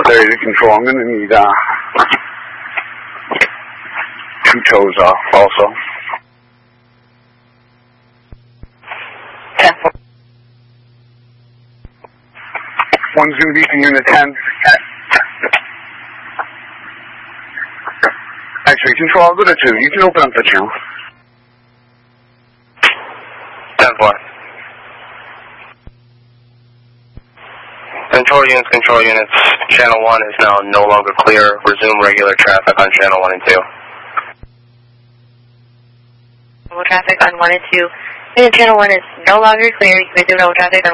There to control. I'm going to need 2 toes off also. 10. One's going to be from unit 10. Actually, control, I'll go to 2. You can open up the channel. 10-4. Control units. Channel 1 is now no longer clear. Resume regular traffic on channel 1 and 2. Normal traffic on 1 and 2. Unit channel 1 is no longer clear. You can resume normal traffic on